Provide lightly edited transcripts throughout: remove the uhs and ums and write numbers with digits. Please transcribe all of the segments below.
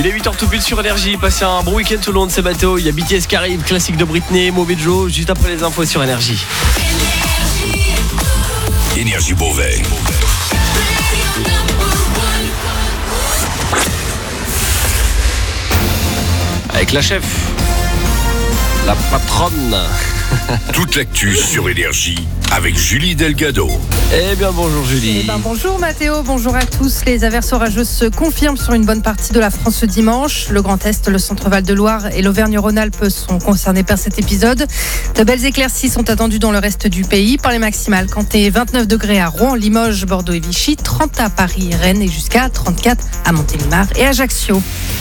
Il est 8h tout pile sur Énergie. Passez un bon week-end tout le long de ces bateaux. Il y a BTS qui arrive, classique de Britney, Mauvais Joe, juste après les infos sur Énergie. Énergie Beauvais. Avec la chef, la patronne. Toute l'actu sur Énergie avec Julie Delgado. Eh bien bonjour Julie. Bonjour Mathéo, bonjour à tous. Les averses orageuses se confirment sur une bonne partie de la France ce dimanche. Le Grand Est, le centre Val-de-Loire et l'Auvergne-Rhône-Alpes sont concernés par cet épisode. De belles éclaircies sont attendues dans le reste du pays. Par les maximales, comptez 29 degrés à Rouen, Limoges, Bordeaux et Vichy, 30 à Paris, Rennes et jusqu'à 34 à Montélimar et Ajaccio.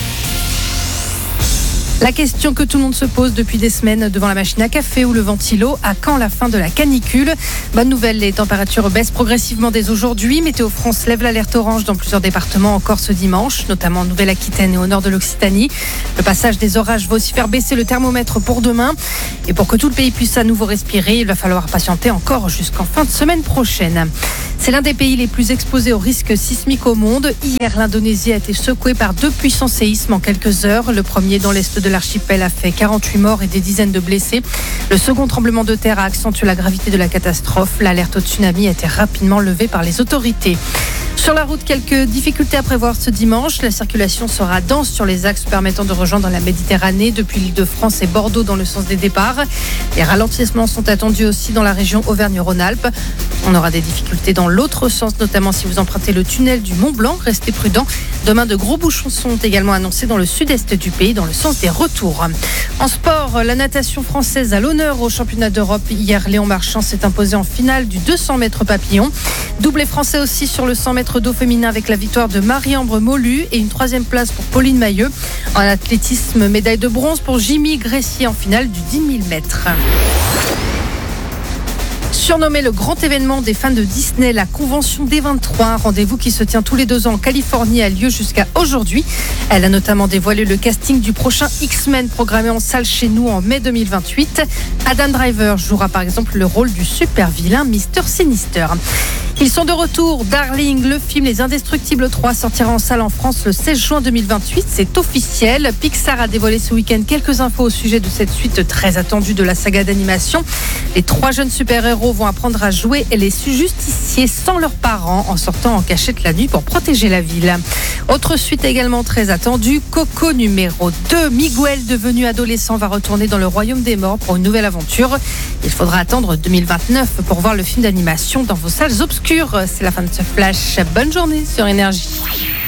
La question que tout le monde se pose depuis des semaines devant la machine à café ou le ventilo, à quand la fin de la canicule ? Bonne nouvelle, les températures baissent progressivement dès aujourd'hui. Météo France lève l'alerte orange dans plusieurs départements encore ce dimanche, notamment en Nouvelle-Aquitaine et au nord de l'Occitanie. Le passage des orages va aussi faire baisser le thermomètre pour demain. Et pour que tout le pays puisse à nouveau respirer, il va falloir patienter encore jusqu'en fin de semaine prochaine. C'est l'un des pays les plus exposés aux risques sismiques au monde. Hier, l'Indonésie a été secouée par 2 puissants séismes en quelques heures. Le premier dans l'est de l'archipel a fait 48 morts et des dizaines de blessés. Le second tremblement de terre a accentué la gravité de la catastrophe. L'alerte au tsunami a été rapidement levée par les autorités. Sur la route, quelques difficultés à prévoir ce dimanche. La circulation sera dense sur les axes permettant de rejoindre la Méditerranée depuis l'Île-de-France et Bordeaux dans le sens des départs. Les ralentissements sont attendus aussi dans la région Auvergne-Rhône-Alpes. On aura des difficultés dans l'autre sens, notamment si vous empruntez le tunnel du Mont-Blanc. Restez prudents. Demain, de gros bouchons sont également annoncés dans le sud-est du pays, dans le sens des retours. En sport, la natation française à l'honneur au championnat d'Europe. Hier, Léon Marchand s'est imposé en finale du 200 mètres papillon. Doublé français aussi sur le 100 mètres d'eau féminin avec la victoire de Marie-Ambre Molu et une 3e place pour Pauline Mailleux. En athlétisme, médaille de bronze pour Jimmy Gressier en finale du 10 000 mètres. Surnommé le grand événement des fans de Disney, la convention D23, un rendez-vous qui se tient tous les 2 ans en Californie, a lieu jusqu'à aujourd'hui. Elle a notamment dévoilé le casting du prochain X-Men programmé en salle chez nous en mai 2028. Adam Driver jouera par exemple le rôle du super vilain Mr. Sinister. Ils sont de retour. Darling, le film Les Indestructibles 3 sortira en salle en France le 16 juin 2028. C'est officiel. Pixar a dévoilé ce week-end quelques infos au sujet de cette suite très attendue de la saga d'animation. Les 3 jeunes super-héros vont apprendre à jouer les justiciers sans leurs parents en sortant en cachette la nuit pour protéger la ville. Autre suite également très attendue, Coco numéro 2. Miguel, devenu adolescent, va retourner dans le royaume des morts pour une nouvelle aventure. Il faudra attendre 2029 pour voir le film d'animation dans vos salles obscures. C'est la fin de ce flash. Bonne journée sur Énergie.